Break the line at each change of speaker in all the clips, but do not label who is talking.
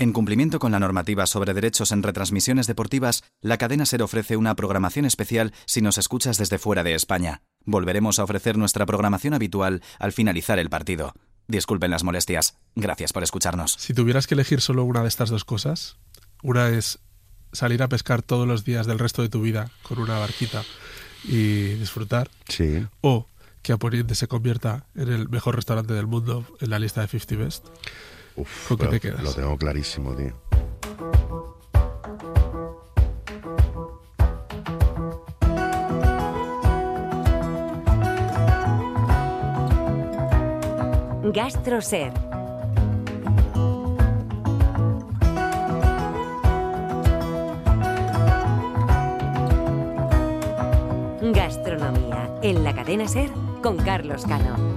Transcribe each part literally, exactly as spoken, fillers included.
En cumplimiento con la normativa sobre derechos en retransmisiones deportivas, la cadena SER ofrece una programación especial si nos escuchas desde fuera de España. Volveremos a ofrecer nuestra programación habitual al finalizar el partido. Disculpen las molestias. Gracias por escucharnos.
Si tuvieras que elegir solo una de estas dos cosas, una es salir a pescar todos los días del resto de tu vida con una barquita y disfrutar,
Sí.
o que A Poniente se convierta en el mejor restaurante del mundo en la lista de cincuenta Best.
Uf,
¿Con qué
lo,
te quedas?
Lo tengo clarísimo, tío.
GastroSer. Gastronomía en la cadena SER con Carlos Cano.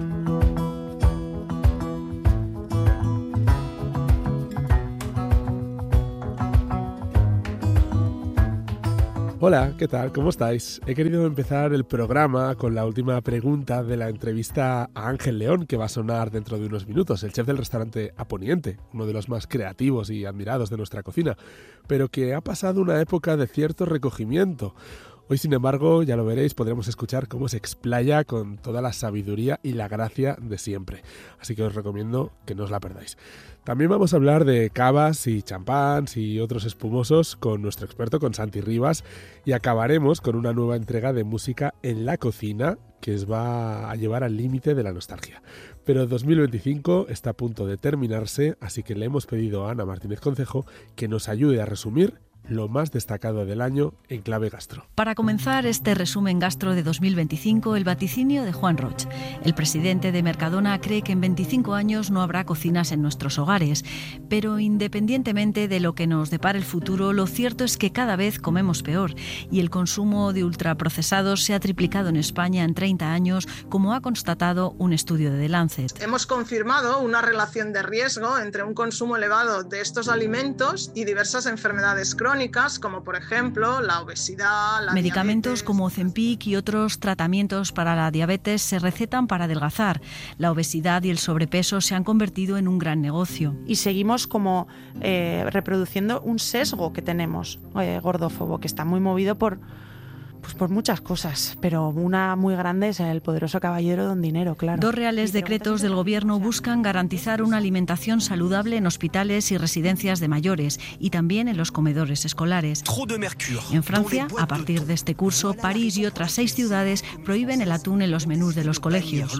Hola, ¿qué tal? ¿Cómo estáis? He querido empezar el programa con la última pregunta de la entrevista a Ángel León, que va a sonar dentro de unos minutos, el chef del restaurante A Poniente, uno de los más creativos y admirados de nuestra cocina, pero que ha pasado una época de cierto recogimiento. Hoy, sin embargo, ya lo veréis, podremos escuchar cómo se explaya con toda la sabiduría y la gracia de siempre. Así que os recomiendo que no os la perdáis. También vamos a hablar de cavas y champáns y otros espumosos con nuestro experto, con Santi Rivas, y acabaremos con una nueva entrega de música en la cocina que os va a llevar al límite de la nostalgia. Pero dos mil veinticinco está a punto de terminarse, así que le hemos pedido a Ana Martínez Concejo que nos ayude a resumir lo más destacado del año en clave gastro.
Para comenzar este resumen gastro de dos mil veinticinco, el vaticinio de Juan Roig. El presidente de Mercadona cree que en veinticinco años no habrá cocinas en nuestros hogares, pero independientemente de lo que nos depare el futuro, lo cierto es que cada vez comemos peor y el consumo de ultraprocesados se ha triplicado en España en treinta años, como ha constatado un estudio de The Lancet.
Hemos confirmado una relación de riesgo entre un consumo elevado de estos alimentos y diversas enfermedades crónicas, como por ejemplo la obesidad, la
Medicamentos
diabetes.
como Ozempic y otros tratamientos para la diabetes se recetan para adelgazar. La obesidad y el sobrepeso se han convertido en un gran negocio.
Y seguimos como eh, reproduciendo un sesgo que tenemos eh, gordófobo, que está muy movido por, pues por muchas cosas, pero una muy grande es el poderoso caballero don dinero, claro.
Dos reales decretos del gobierno buscan garantizar una alimentación saludable en hospitales y residencias de mayores y también en los comedores escolares. En Francia, a partir de este curso, París y otras seis ciudades prohíben el atún en los menús de los colegios.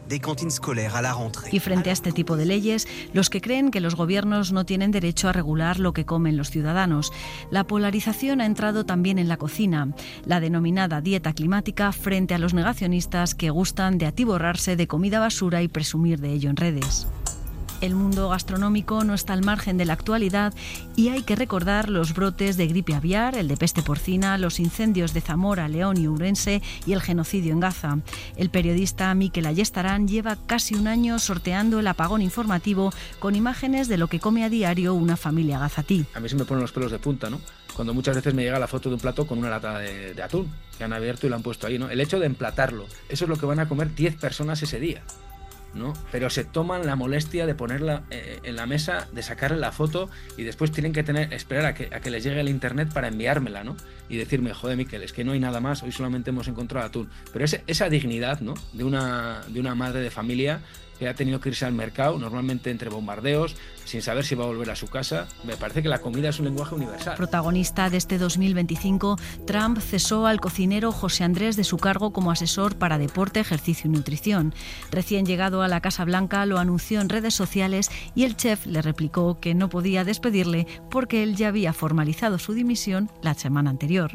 Y frente a este tipo de leyes, los que creen que los gobiernos no tienen derecho a regular lo que comen los ciudadanos. La polarización ha entrado también en la cocina. La denominada dieta climática frente a los negacionistas que gustan de atiborrarse de comida basura y presumir de ello en redes. El mundo gastronómico no está al margen de la actualidad y hay que recordar los brotes de gripe aviar, el de peste porcina, los incendios de Zamora, León y Ourense y el genocidio en Gaza. El periodista Mikel Ayestarán lleva casi un año sorteando el apagón informativo con imágenes de lo que come a diario una familia gazatí.
A mí se me ponen los pelos de punta, ¿no? Cuando muchas veces me llega la foto de un plato con una lata de, de atún que han abierto y lo han puesto ahí, ¿no? El hecho de emplatarlo, eso es lo que van a comer diez personas ese día, ¿no? Pero se toman la molestia de ponerla eh, en la mesa, de sacarle la foto y después tienen que tener esperar a que, a que les llegue el internet para enviármela, ¿no? Y decirme, joder, Mikel, es que no hay nada más, hoy solamente hemos encontrado atún. Pero ese, esa dignidad, ¿no? De una, de una madre de familia que ha tenido que irse al mercado, normalmente entre bombardeos, sin saber si va a volver a su casa. Me parece que la comida es un lenguaje universal.
Protagonista de este dos mil veinticinco, Trump cesó al cocinero José Andrés de su cargo como asesor para deporte, ejercicio y nutrición. Recién llegado a la Casa Blanca lo anunció en redes sociales y el chef le replicó que no podía despedirle porque él ya había formalizado su dimisión la semana anterior.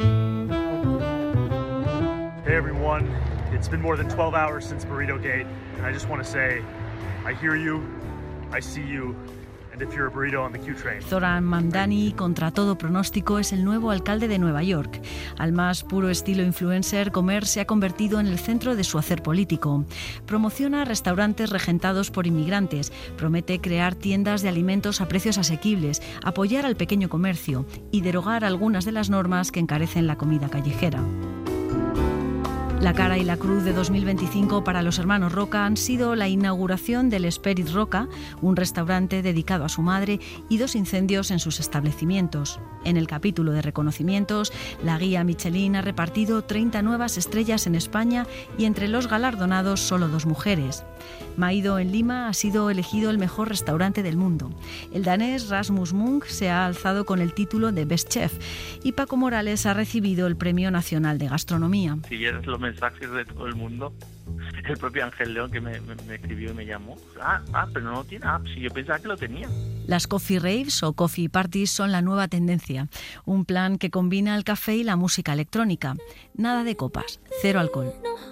Hey everyone, it's been more than twelve hours since Burrito Gate, and I just want to say, I hear you, I see you, and if you're a burrito on the Q train.
Zoran Mamdani, contra todo pronóstico, es el nuevo alcalde de Nueva York. Al más puro estilo influencer, comer se ha convertido en el centro de su hacer político. Promociona restaurantes regentados por inmigrantes, promete crear tiendas de alimentos a precios asequibles, apoyar al pequeño comercio y derogar algunas de las normas que encarecen la comida callejera. La cara y la cruz de dos mil veinticinco para los hermanos Roca han sido la inauguración del Spirit Roca, un restaurante dedicado a su madre, y dos incendios en sus establecimientos. En el capítulo de reconocimientos, la guía Michelin ha repartido treinta nuevas estrellas en España y entre los galardonados solo dos mujeres. Maido en Lima ha sido elegido el mejor restaurante del mundo. El danés Rasmus Munk se ha alzado con el título de Best Chef y Paco Morales ha recibido el Premio Nacional de Gastronomía.
Si vieras los mensajes de todo el mundo, el propio Ángel León que me, me, me escribió y me llamó, ah, ah, pero no lo tiene, ah, si yo pensaba que lo tenía.
Las coffee raves o coffee parties son la nueva tendencia, un plan que combina el café y la música electrónica. Nada de copas, cero alcohol.